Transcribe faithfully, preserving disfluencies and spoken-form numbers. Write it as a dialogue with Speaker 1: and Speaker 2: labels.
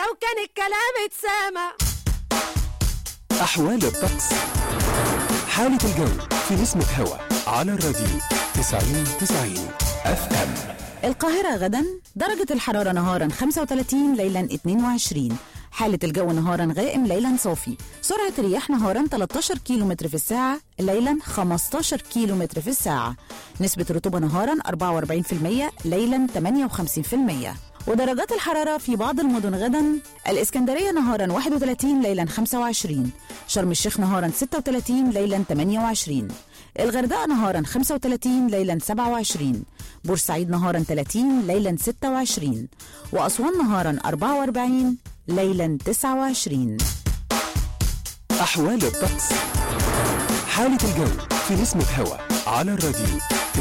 Speaker 1: لو كان الكلام اتسامع.
Speaker 2: أحوال الطقس، حالة الجو في نسمة هوا على الراديو تسعين تسعين اف ام.
Speaker 3: القاهرة غدا درجة الحرارة نهارا خمسة وثلاثين، ليلا اثنين وعشرين. حالة الجو نهارا غائم، ليلا صافي. سرعة الرياح نهارا ثلاثة عشر كيلومتر في الساعة، ليلا خمسة عشر كيلومتر في الساعة. نسبة الرطوبة نهارا أربعة وأربعين بالمية، ليلا ثمانية وخمسين بالمية. ودرجات الحرارة في بعض المدن غدا: الإسكندرية نهارا واحد وثلاثين، ليلا خمسة وعشرين. شرم الشيخ نهارا ستة وثلاثين، ليلا ثمانية وعشرين. الغردقة نهارا خمسة وثلاثين، ليلا سبعة وعشرين. بورسعيد نهارا ثلاثين، ليلا ستة وعشرين. وأسوان نهارا أربعة وأربعين، ليلا تسعة وعشرين.
Speaker 2: أحوال الطقس، حالة الجو في نسمة هوا على الراديو